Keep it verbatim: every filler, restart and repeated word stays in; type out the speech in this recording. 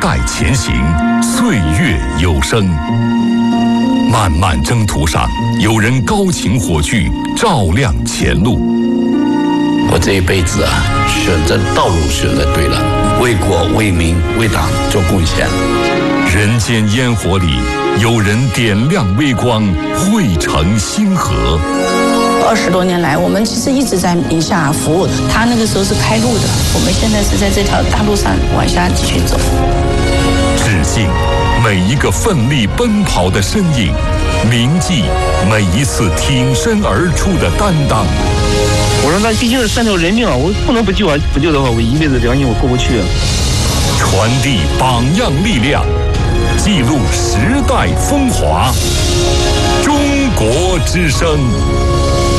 代前行，岁月有声。漫漫征途上，有人高擎火炬，照亮前路。 我这一辈子啊，选择道路选择对了，为国为民为党做贡献。 人间烟火里，有人点亮微光，汇成星河。 二十多年来，我们其实一直在宁夏服务。他那个时候是开路的，我们现在是在这条大路上往下继续走。 致敬每一个奋力奔跑的身影，铭记每一次挺身而出的担当。 我说那毕竟是三条人命啊，我不能不救啊！不救的话，我一辈子良心我过不去啊。 传递榜样力量，记录时代风华。中国之声。